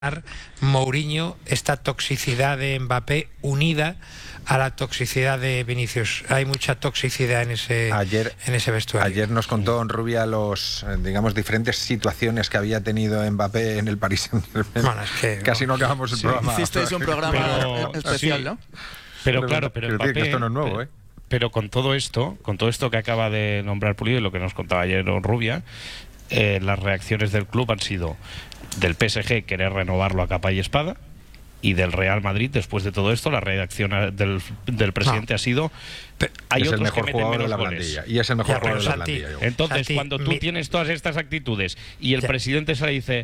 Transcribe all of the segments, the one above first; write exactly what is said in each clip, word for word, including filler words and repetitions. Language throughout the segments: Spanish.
Mourinho esta toxicidad de Mbappé unida a la toxicidad de Vinicius. Hay mucha toxicidad en ese, ayer, en ese vestuario. Ayer nos contó Honrubia los, digamos, diferentes situaciones que había tenido Mbappé en el Paris Saint-Germain. Bueno, es que casi no acabamos el sí, programa. Hicisteis un programa pero, especial, sí, ¿no? Pero claro, pero, pero Mbappé, que esto no es nuevo, pero, ¿eh? Pero con todo esto, con todo esto que acaba de nombrar Pulido y lo que nos contaba ayer Honrubia, eh, las reacciones del club han sido del P S G querer renovarlo a capa y espada, y del Real Madrid, después de todo esto, la reacción del, del presidente no. ha sido hay es otros el mejor que jugador meten de la goles. plantilla y es el mejor ya, jugador de la Santi, plantilla. Entonces, Santi, cuando tú mi... tienes todas estas actitudes y el ya. presidente se le dice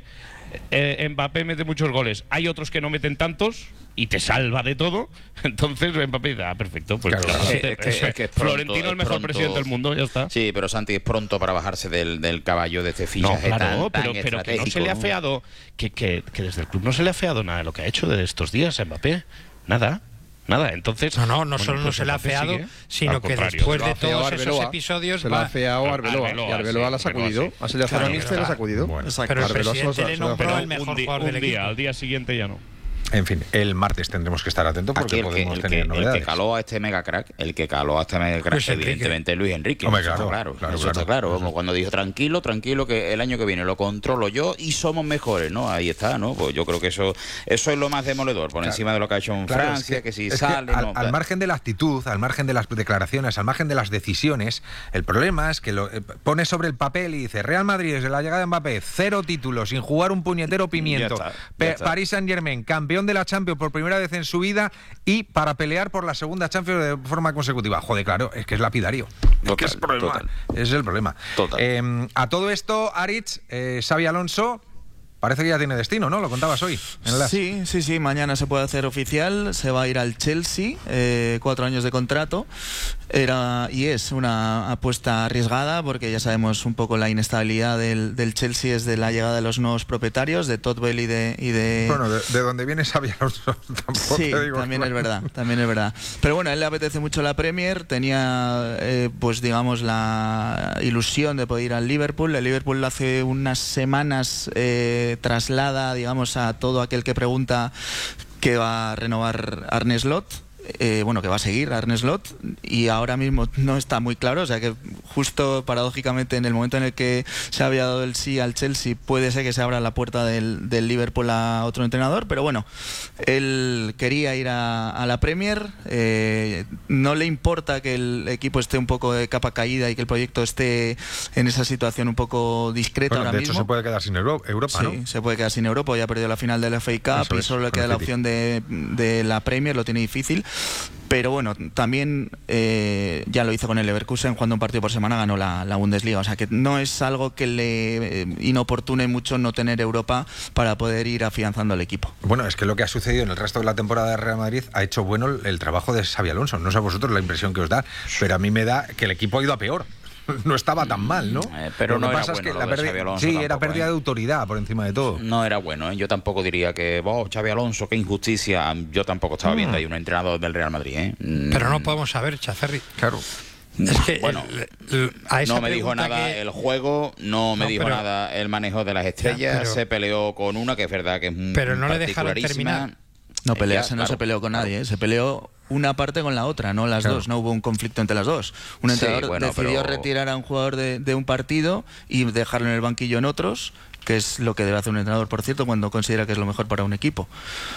eh, Mbappé mete muchos goles, hay otros que no meten tantos y te salva de todo, entonces Mbappé dice, ah, perfecto, pues claro, claro, sí, es que, es que, es que es pronto, Florentino es el mejor pronto, presidente del mundo, ya está. Sí, pero Santi, es pronto para bajarse del, del caballo de este fichaje no, claro, tan, pero, tan pero que no se le ha ¿no? feado, que, que, que desde el club no se le ha feado nada de lo que ha hecho de estos días a Mbappé, nada. Nada, entonces... No, no, no bueno, solo pues no se le ha feado, sigue, sino que después de todos esos episodios... Se lo ha feado Arbeloa, y Arbeloa la ha sacudido. Ha sido claro, y la ha sacudido. Bueno, pero el presidente le nombró el mejor jugador del equipo. Al día siguiente ya no. En fin, el martes tendremos que estar atentos porque el que, podemos el tener que, novedades. El que caló a este mega crack, el que caló a este mega crack, Luis evidentemente Luis Enrique. Hombre, eso claro, está claro, claro, eso claro, está claro. claro. Como cuando dijo tranquilo, tranquilo, que el año que viene lo controlo yo y somos mejores, ¿no? Ahí está, ¿no? Pues yo creo que eso eso es lo más demoledor, por claro. encima de lo que ha hecho en claro, Francia, es que, que si sale... Que al, no, al margen de la actitud, al margen de las declaraciones, al margen de las decisiones, el problema es que lo eh, pone sobre el papel y dice Real Madrid desde la llegada de Mbappé, cero títulos, sin jugar un puñetero pimiento. Ya está, ya está. Paris Saint-Germain, campeón de la Champions por primera vez en su vida y para pelear por la segunda Champions de forma consecutiva. Joder, claro, es que es lapidario. Total, es que es el problema. total. Ese es el problema. Total. Eh, a todo esto, Aritz, eh, Xabi Alonso... Parece que ya tiene destino, ¿no? Lo contabas hoy. En la... Sí, sí, sí. Mañana se puede hacer oficial. Se va a ir al Chelsea, eh, cuatro años de contrato. Era y es una apuesta arriesgada porque ya sabemos un poco la inestabilidad del, del Chelsea es de la llegada de los nuevos propietarios, de Todd Boehly y de, y de... Bueno, de, de donde viene Xabi Alonso tampoco sí, te digo también claro. es verdad, también es verdad. Pero bueno, a él le apetece mucho la Premier. Tenía, eh, pues digamos, la ilusión de poder ir al Liverpool. El Liverpool hace unas semanas... Eh, traslada, digamos, a todo aquel que pregunta que va a renovar Arne Slot, eh, bueno, que va a seguir Arne Slot, y ahora mismo no está muy claro, o sea que justo paradójicamente en el momento en el que se había dado el sí al Chelsea puede ser que se abra la puerta del, del Liverpool a otro entrenador, pero bueno, él quería ir a, a la Premier, eh, no le importa que el equipo esté un poco de capa caída y que el proyecto esté en esa situación un poco discreta bueno, ahora de mismo. hecho se puede quedar sin Europa, Europa sí, ¿no? se puede quedar sin Europa, ya ha perdido la final de la F A Cup Eso y es, solo le queda la opción de, de la Premier, lo tiene difícil. Pero bueno, también eh, ya lo hizo con el Leverkusen, jugando un partido por semana ganó la, la Bundesliga. O sea que no es algo que le eh, inoportune mucho no tener Europa para poder ir afianzando al equipo. Bueno, es que lo que ha sucedido en el resto de la temporada de Real Madrid ha hecho bueno el, el trabajo de Xabi Alonso. No sé a vosotros la impresión que os da, pero a mí me da que el equipo ha ido a peor. No estaba tan mal, ¿no? Eh, pero lo no que era pasa bueno es que lo la de Xabi Alonso sí, tampoco, era pérdida ¿eh? de autoridad por encima de todo. No era bueno, ¿eh? Yo tampoco diría que, oh, Xabi Alonso, qué injusticia. Yo tampoco estaba Mm. viendo ahí un entrenador del Real Madrid, ¿eh? Pero no podemos saber, Chaferri. Claro. Es que bueno, el, el, a esa no me dijo nada que... el juego, no me no, dijo pero... nada el manejo de las estrellas, ya, pero... se peleó con una que es verdad que es muy Pero no le dejaron terminar. No pelearse, ya, no claro, se peleó con claro. nadie, ¿eh? Se peleó una parte con la otra, no las claro. dos, no hubo un conflicto entre las dos. Un entrenador sí, bueno, decidió pero... retirar a un jugador de, de un partido y dejarlo en el banquillo en otros, que es lo que debe hacer un entrenador, por cierto, cuando considera que es lo mejor para un equipo.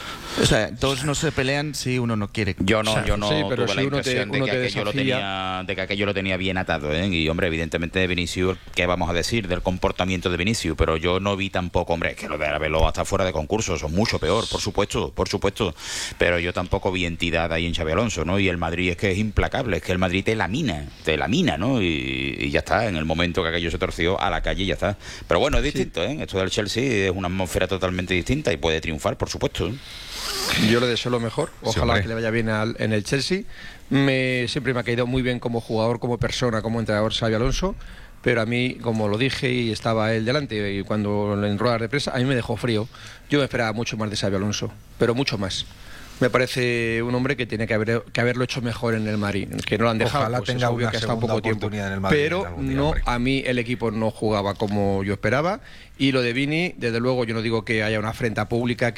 O sea, todos no se pelean si uno no quiere. Yo no, o sea, yo no sí, pero tuve si la uno te- impresión de, uno que te aquello lo desafía- tenía, de que aquello lo tenía bien atado, ¿eh? Y hombre, evidentemente Vinicius, ¿qué vamos a decir del comportamiento de Vinicius? Pero yo no vi tampoco, hombre, es que lo de Arbeloa está fuera de concurso, eso es mucho peor, por supuesto, por supuesto. Pero yo tampoco vi entidad ahí en Xabi Alonso, ¿no? Y el Madrid es que es implacable, es que el Madrid te lamina, te lamina, ¿no? Y, y ya está, en el momento que aquello se torció, a la calle y ya está. Pero bueno, es distinto, ¿eh? Esto del Chelsea es una atmósfera totalmente distinta y puede triunfar, por supuesto, ¿eh? Yo le deseo lo mejor, ojalá hombre. que le vaya bien al, en el Chelsea. Me, siempre me ha caído muy bien como jugador, como persona, como entrenador Xabi Alonso, pero a mí, como lo dije y estaba él delante, y cuando en ruedas de prensa, a mí me dejó frío. Yo me esperaba mucho más de Xabi Alonso, pero mucho más. Me parece un hombre que tiene que, haber, que haberlo hecho mejor en el Madrid, que no lo han dejado. Ojalá pues tenga es obvio una que ha estado segunda poco tiempo. oportunidad en el Madrid Pero algún día, no, hombre. a mí el equipo no jugaba como yo esperaba, y lo de Vini, desde luego yo no digo que haya una afrenta pública,